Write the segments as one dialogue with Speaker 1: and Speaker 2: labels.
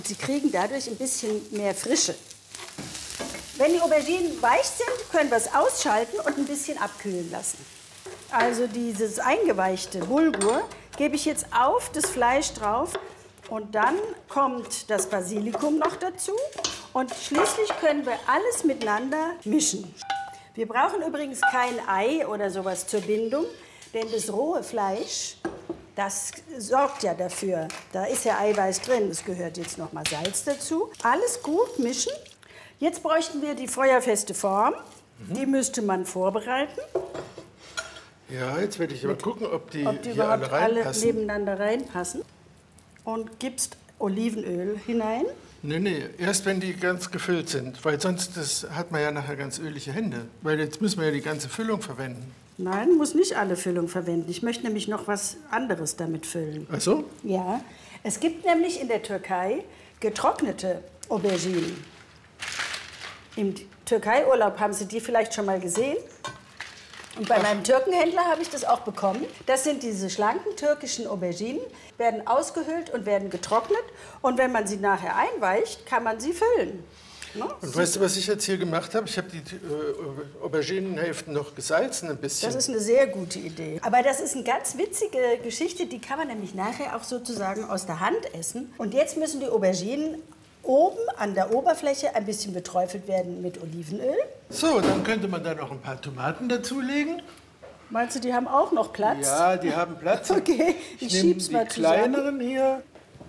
Speaker 1: Sie kriegen dadurch ein bisschen mehr Frische. Wenn die Auberginen weich sind, können wir es ausschalten und ein bisschen abkühlen lassen. Also dieses eingeweichte Bulgur gebe ich jetzt auf das Fleisch drauf. Und dann kommt das Basilikum noch dazu. Und schließlich können wir alles miteinander mischen. Wir brauchen übrigens kein Ei oder sowas zur Bindung, denn das rohe Fleisch, das sorgt ja dafür. Da ist ja Eiweiß drin. Es gehört jetzt noch mal Salz dazu. Alles gut mischen. Jetzt bräuchten wir die feuerfeste Form. Die müsste man vorbereiten.
Speaker 2: Ja, jetzt werde ich mal gucken, ob die hier
Speaker 1: überhaupt
Speaker 2: alle
Speaker 1: alle nebeneinander reinpassen. Und gibst Olivenöl hinein.
Speaker 2: Nee, erst wenn die ganz gefüllt sind, weil sonst hat man ja nachher ganz ölige Hände. Weil jetzt müssen wir ja die ganze Füllung verwenden.
Speaker 1: Nein, muss nicht alle Füllung verwenden. Ich möchte nämlich noch was anderes damit füllen.
Speaker 2: Ach so?
Speaker 1: Ja, es gibt nämlich in der Türkei getrocknete Auberginen. Im Türkei-Urlaub haben Sie die vielleicht schon mal gesehen. Und bei meinem Türkenhändler habe ich das auch bekommen. Das sind diese schlanken türkischen Auberginen, werden ausgehöhlt und werden getrocknet. Und wenn man sie nachher einweicht, kann man sie füllen. Ne?
Speaker 2: Und weißt du, was ich jetzt hier gemacht habe? Ich habe die Auberginenhälften noch gesalzen ein bisschen.
Speaker 1: Das ist eine sehr gute Idee. Aber das ist eine ganz witzige Geschichte, die kann man nämlich nachher auch sozusagen aus der Hand essen. Und jetzt müssen die Auberginen oben an der Oberfläche ein bisschen beträufelt werden mit Olivenöl.
Speaker 2: So, dann könnte man da noch ein paar Tomaten dazulegen.
Speaker 1: Meinst du, die haben auch noch Platz?
Speaker 2: Ja, die haben Platz.
Speaker 1: Okay, ich schieb's mal
Speaker 2: die
Speaker 1: zusammen.
Speaker 2: kleineren hier.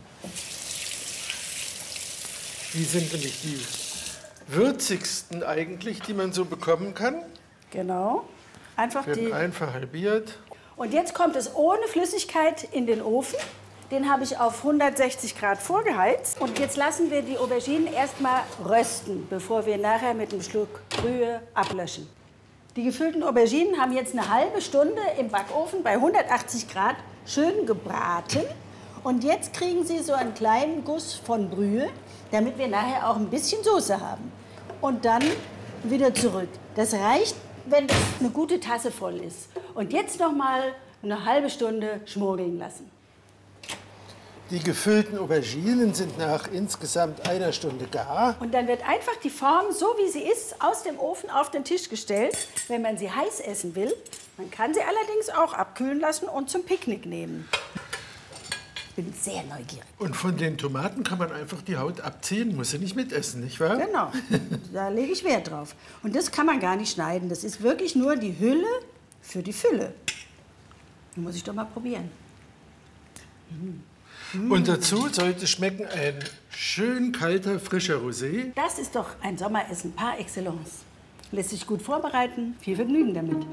Speaker 2: Die sind nämlich die würzigsten eigentlich, die man so bekommen kann.
Speaker 1: Genau. Einfach
Speaker 2: Werden einfach halbiert.
Speaker 1: Und jetzt kommt es ohne Flüssigkeit in den Ofen. Den habe ich auf 160 Grad vorgeheizt. Und jetzt lassen wir die Auberginen erstmal rösten, bevor wir nachher mit einem Schluck Brühe ablöschen. Die gefüllten Auberginen haben jetzt eine halbe Stunde im Backofen bei 180 Grad schön gebraten. Und jetzt kriegen sie so einen kleinen Guss von Brühe, damit wir nachher auch ein bisschen Soße haben. Und dann wieder zurück. Das reicht, wenn das eine gute Tasse voll ist. Und jetzt noch mal eine halbe Stunde schmorgeln lassen.
Speaker 2: Die gefüllten Auberginen sind nach insgesamt einer Stunde gar.
Speaker 1: Und dann wird einfach die Form, so wie sie ist, aus dem Ofen auf den Tisch gestellt, wenn man sie heiß essen will. Man kann sie allerdings auch abkühlen lassen und zum Picknick nehmen. Ich bin sehr neugierig.
Speaker 2: Und von den Tomaten kann man einfach die Haut abziehen, muss sie nicht mitessen, nicht wahr?
Speaker 1: Genau, da lege ich Wert drauf. Und das kann man gar nicht schneiden. Das ist wirklich nur die Hülle für die Fülle. Das muss ich doch mal probieren.
Speaker 2: Und dazu sollte schmecken ein schön kalter, frischer Rosé.
Speaker 1: Das ist doch ein Sommeressen par excellence. Lässt sich gut vorbereiten. Viel Vergnügen damit.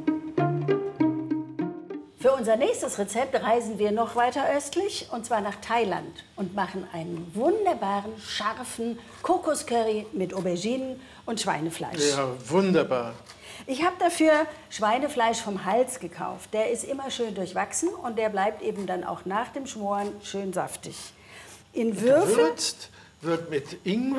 Speaker 1: Für unser nächstes Rezept reisen wir noch weiter östlich, und zwar nach Thailand, und machen einen wunderbaren, scharfen Kokoscurry mit Auberginen und Schweinefleisch.
Speaker 2: Ja, wunderbar.
Speaker 1: Ich habe dafür Schweinefleisch vom Hals gekauft. Der ist immer schön durchwachsen und der bleibt eben dann auch nach dem Schmoren schön saftig. In Würfel
Speaker 2: Gewürzt wird mit Ingwer.